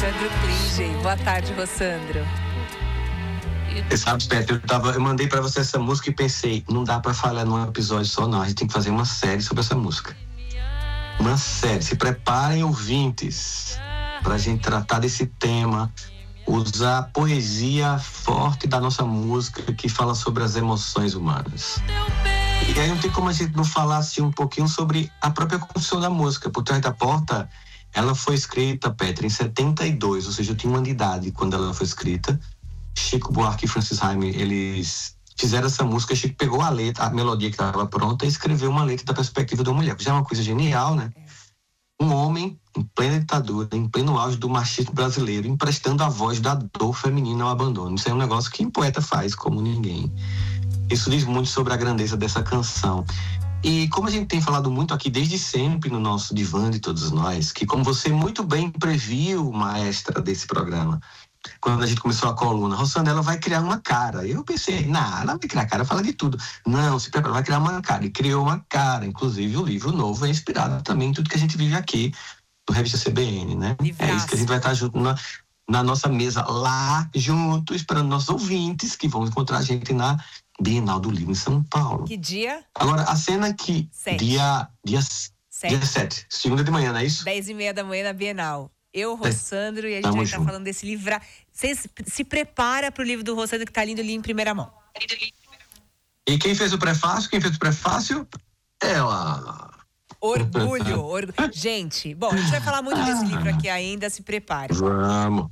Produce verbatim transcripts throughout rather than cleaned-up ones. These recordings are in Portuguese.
Rossandro Klinge. Boa tarde, Rossandro. Você sabe, Petra, eu, tava, eu mandei pra você essa música e pensei, não dá pra falar num episódio só não, a gente tem que fazer uma série sobre essa música. Uma série, se preparem, ouvintes, pra gente tratar desse tema, usar a poesia forte da nossa música que fala sobre as emoções humanas. E aí não tem como a gente não falar assim um pouquinho sobre a própria construção da música. Por Trás da Porta, ela foi escrita, Petra, em setenta e dois, ou seja, eu tinha uma de idade quando ela foi escrita. Chico Buarque e Francis Haime, eles fizeram essa música. Chico pegou a letra, a melodia que estava pronta e escreveu uma letra da perspectiva de uma mulher, que já é uma coisa genial, né? Um homem em plena ditadura, em pleno auge do machismo brasileiro, emprestando a voz da dor feminina ao abandono. Isso é um negócio que um poeta faz como ninguém. Isso diz muito sobre a grandeza dessa canção. E como a gente tem falado muito aqui desde sempre no nosso divã de todos nós, que como você muito bem previu, maestra desse programa, quando a gente começou a coluna, Rossandro, ela vai criar uma cara. Eu pensei, não, ela vai criar cara, fala de tudo. Não, se prepara, vai criar uma cara. E criou uma cara. Inclusive, o livro novo é inspirado também em tudo que a gente vive aqui, do Revista C B N, né? Livraço. É isso que a gente vai estar junto na, na nossa mesa lá, junto, esperando nossos ouvintes, que vão encontrar a gente na Bienal do Livro em São Paulo. Que dia? Agora, a cena que... Sete. Dia... Dia Sete. Dia sete. Segunda de manhã, não é isso? Dez e meia da manhã na Bienal. Eu, Rossandro, e a gente Tamo vai estar junto. falando desse livro. Você se prepara pro livro do Rossandro, que tá lindo ali em primeira mão. E quem fez o prefácio? Quem fez o prefácio? Ela. Orgulho, orgulho. Gente, bom, a gente vai falar muito desse livro aqui ainda, se prepare. Vamos.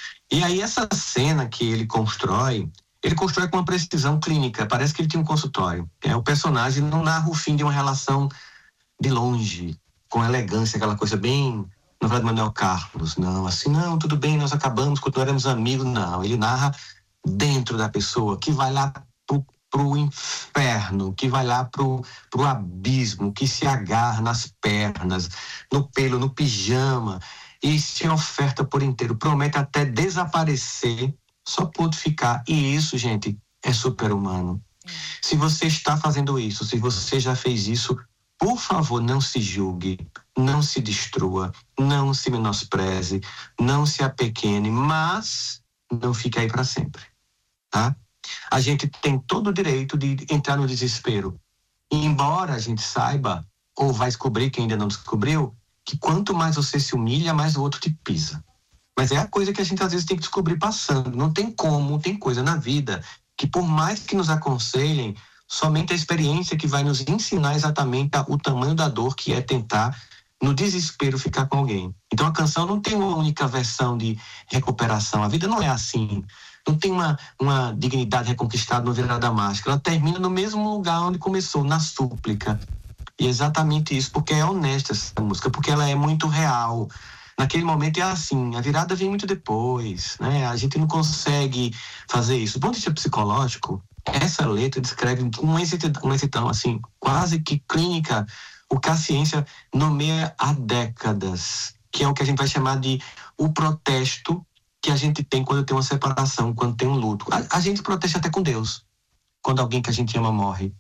E aí essa cena que ele constrói, ele constrói com uma precisão clínica. Parece que ele tinha um consultório. É, o personagem não narra o fim de uma relação de longe, com elegância, aquela coisa bem... novela de Manuel Carlos, não, assim, não, tudo bem, nós acabamos, continuaremos amigos, não. Ele narra dentro da pessoa, que vai lá pro, pro inferno, que vai lá pro, pro abismo, que se agarra nas pernas, no pelo, no pijama, e se oferta por inteiro, promete até desaparecer, só pode ficar. E isso, gente, é super-humano. Hum. Se você está fazendo isso, se você já fez isso, por favor, não se julgue, não se destrua, não se menospreze, não se apequene, mas não fique aí para sempre, tá? A gente tem todo o direito de entrar no desespero. E embora a gente saiba, ou vai descobrir quem ainda não descobriu, que quanto mais você se humilha, mais o outro te pisa. Mas é a coisa que a gente às vezes tem que descobrir passando. Não tem como, tem coisa na vida que por mais que nos aconselhem, somente a experiência que vai nos ensinar exatamente o tamanho da dor que é tentar, no desespero, ficar com alguém. Então a canção não tem uma única versão de recuperação. A vida não é assim. Não tem uma, uma dignidade reconquistada no virar da máscara. Ela termina no mesmo lugar onde começou, na súplica. E é exatamente isso, porque é honesta essa música, porque ela é muito real. Naquele momento é assim, a virada vem muito depois, né? A gente não consegue fazer isso. Do ponto de vista psicológico, essa letra descreve uma exatidão, assim, quase que clínica, o que a ciência nomeia há décadas, que é o que a gente vai chamar de o protesto que a gente tem quando tem uma separação, quando tem um luto. A, a gente protesta até com Deus, quando alguém que a gente ama morre.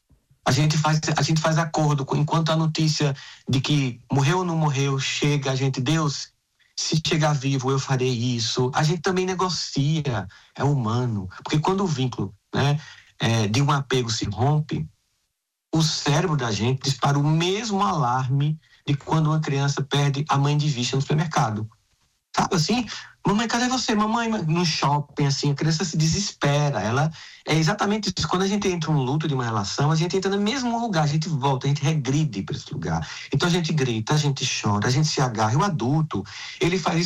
A gente faz, a gente faz acordo, enquanto a notícia de que morreu ou não morreu chega, a gente, Deus, se chegar vivo eu farei isso. A gente também negocia, é humano. Porque quando o vínculo, né, é, de um apego se rompe, o cérebro da gente dispara o mesmo alarme de quando uma criança perde a mãe de vista no supermercado. Sabe assim? Mamãe, cadê você? Mamãe, no shopping, assim, a criança se desespera. Ela é exatamente isso. Quando a gente entra num luto de uma relação, a gente entra no mesmo lugar, a gente volta, a gente regride para esse lugar. Então a gente grita, a gente chora, a gente se agarra. E o adulto, ele faz isso